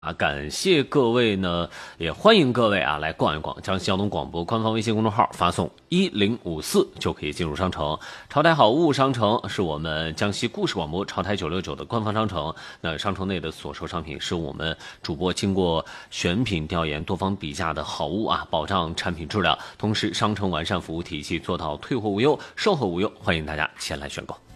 感谢各位呢，也欢迎各位来逛一逛江西交通广播官方微信公众号，发送1054就可以进入商城。潮台好物商城是我们江西故事广播潮台969的官方商城。那商城内的所售商品是我们主播经过选品调研、多方比价的好物保障产品质量。同时，商城完善服务体系，做到退货无忧、售后无忧，欢迎大家前来选购。